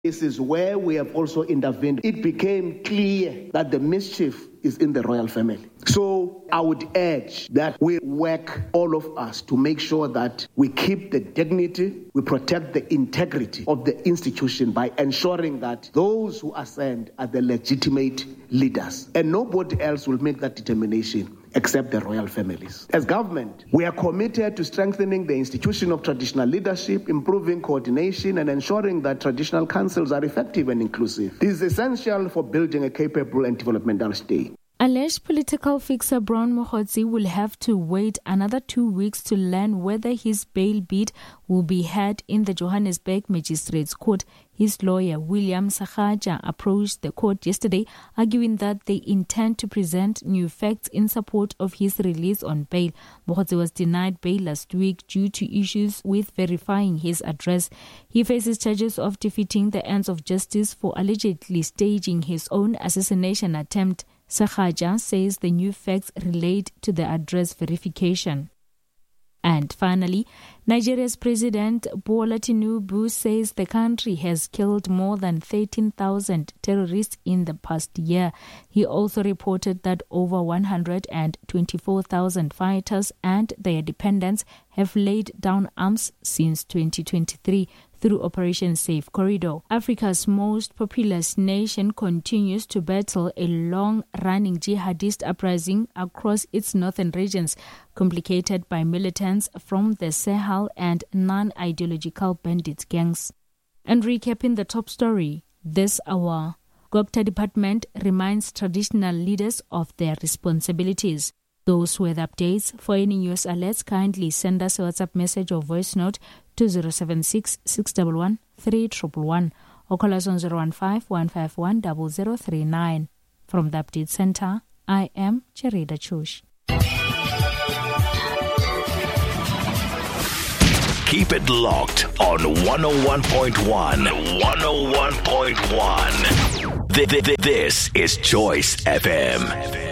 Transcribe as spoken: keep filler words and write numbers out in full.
This is where we have also intervened. It became clear that the mischief is in the royal family. So I would urge that we work, all of us, to make sure that we keep the dignity, we protect the integrity of the institution by ensuring that those who ascend are the legitimate leaders. And nobody else will make that determination except the royal families. As government, we are committed to strengthening the institution of traditional leadership, improving coordination, and ensuring that traditional councils are effective and inclusive. This is essential for building a capable and developmental state. Alleged political fixer Brown Mokgotsi will have to wait another two weeks to learn whether his bail bid will be heard in the Johannesburg Magistrates Court. His lawyer, William Sakhaja, approached the court yesterday, arguing that they intend to present new facts in support of his release on bail. Mokgotsi was denied bail last week due to issues with verifying his address. He faces charges of defeating the ends of justice for allegedly staging his own assassination attempt. Sakhaja says the new facts relate to the address verification. And finally, Nigeria's President Bola Tinubu says the country has killed more than thirteen thousand terrorists in the past year. He also reported that over one hundred twenty-four thousand fighters and their dependents have laid down arms since twenty twenty-three. Through Operation Safe Corridor. Africa's most populous nation continues to battle a long-running jihadist uprising across its northern regions, complicated by militants from the Sahel and non-ideological bandit gangs. And recapping the top story this hour, Gupta Department reminds traditional leaders of their responsibilities. Those were the updates. For any news alerts, kindly send us a WhatsApp message or voice note to zero seven six, six one one, three one one one or call us on zero one five, one five one, zero zero three nine. From the Update Center, I am Cherida Chush. Keep it locked on one oh one point one. one oh one point one. This is Choice F M.